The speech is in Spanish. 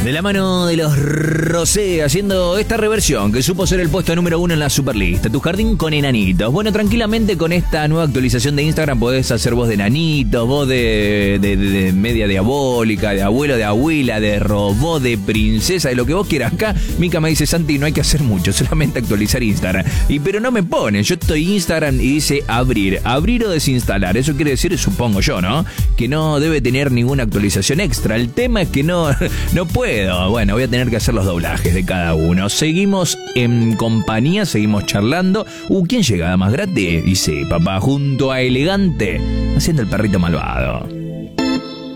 De la mano de los Rosé, haciendo esta reversión que supo ser el puesto número 1 en la Superlista. Tu jardín con enanitos. Bueno, tranquilamente con esta nueva actualización de Instagram podés hacer voz de enanitos, voz de media diabólica, de abuelo, de abuela, de robot, de princesa, de lo que vos quieras. Acá Mica me dice: Santi, no hay que hacer mucho, solamente actualizar Instagram. Pero no me pone, yo estoy Instagram y dice abrir o desinstalar. Eso quiere decir, supongo yo, ¿no? Que no debe tener ninguna actualización extra. El tema es que no puedo. Bueno, voy a tener que hacer los doblajes de cada uno. Seguimos en compañía, seguimos charlando. ¿Quién llega más gratis? Dice papá, junto a Elegante, haciendo el perrito malvado.